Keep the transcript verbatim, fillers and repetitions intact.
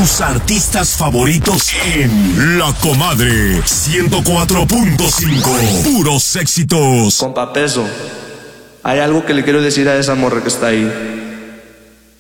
Tus artistas favoritos en La Comadre ciento cuatro punto cinco. Puros éxitos. Compa Peso, hay algo que le quiero decir a esa morra que está ahí.